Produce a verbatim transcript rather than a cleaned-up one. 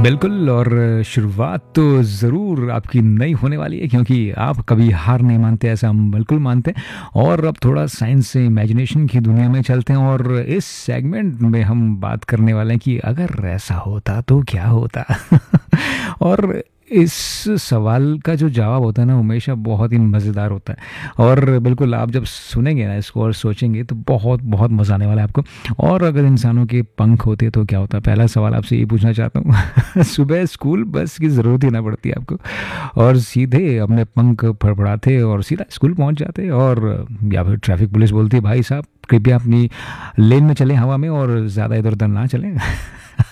बिल्कुल और शुरुआत तो ज़रूर आपकी नई होने वाली है क्योंकि आप कभी हार नहीं मानते ऐसा हम बिल्कुल मानते हैं। और अब थोड़ा साइंस से इमेजिनेशन की दुनिया में चलते हैं और इस सेगमेंट में हम बात करने वाले हैं कि अगर ऐसा होता तो क्या होता। और इस सवाल का जो जवाब होता है ना हमेशा बहुत ही मज़ेदार होता है और बिल्कुल आप जब सुनेंगे ना इसको और सोचेंगे तो बहुत बहुत मज़ा आने वाला है आपको। और अगर इंसानों के पंख होते तो क्या होता? पहला सवाल आपसे ये पूछना चाहता हूँ। सुबह स्कूल बस की ज़रूरत ही ना पड़ती आपको और सीधे अपने पंख फड़फड़ाते और सीधा स्कूल पहुँच जाते। और या फिर ट्रैफिक पुलिस बोलती है भाई साहब कृपया अपनी लेन में चलें हवा में और ज़्यादा इधर उधर ना चलें।